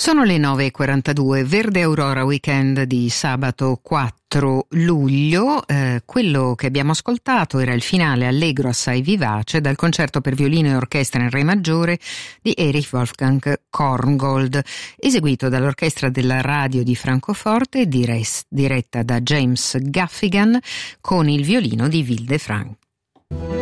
Sono le 9:42, Verde Aurora Weekend di sabato 4 luglio. Quello che abbiamo ascoltato era il finale allegro assai vivace dal concerto per violino e orchestra in re maggiore di Erich Wolfgang Korngold, eseguito dall'orchestra della radio di Francoforte, diretta da James Gaffigan, con il violino di Wilde Frank.